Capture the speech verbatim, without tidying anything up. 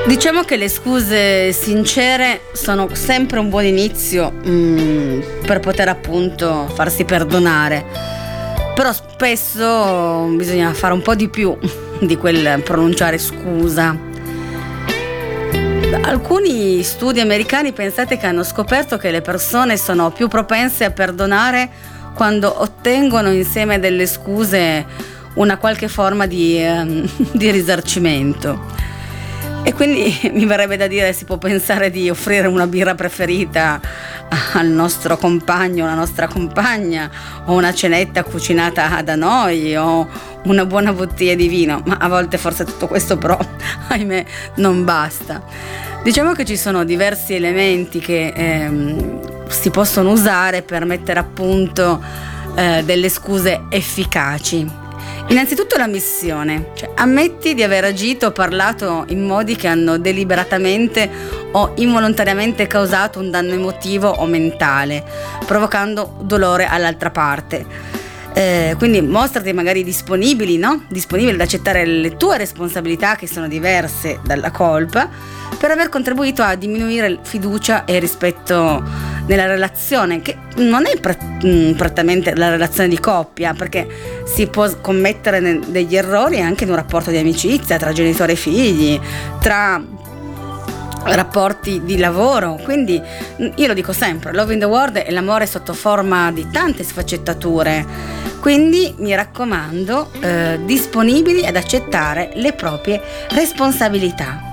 Diciamo che le scuse sincere sono sempre un buon inizio mm, per poter appunto farsi perdonare, però spesso bisogna fare un po' di più di quel pronunciare scusa. Alcuni studi americani, pensate, che hanno scoperto che le persone sono più propense a perdonare quando ottengono insieme delle scuse una qualche forma di, eh, di risarcimento. E quindi mi verrebbe da dire, si può pensare di offrire una birra preferita al nostro compagno, alla nostra compagna, o una cenetta cucinata da noi, o una buona bottiglia di vino, ma a volte forse tutto questo però, ahimè, non basta. Diciamo che ci sono diversi elementi che ehm, si possono usare per mettere a punto eh, delle scuse efficaci. Innanzitutto l'ammissione, cioè ammetti di aver agito o parlato in modi che hanno deliberatamente o involontariamente causato un danno emotivo o mentale, provocando dolore all'altra parte. Eh, quindi mostrati magari disponibili, no? Disponibile ad accettare le tue responsabilità, che sono diverse dalla colpa, per aver contribuito a diminuire fiducia e rispetto nella relazione, che non è pre- prettamente la relazione di coppia, perché si può commettere ne- degli errori anche in un rapporto di amicizia tra genitori e figli, tra rapporti di lavoro. Quindi io lo dico sempre, love in the world è l'amore sotto forma di tante sfaccettature, quindi mi raccomando, eh, disponibili ad accettare le proprie responsabilità.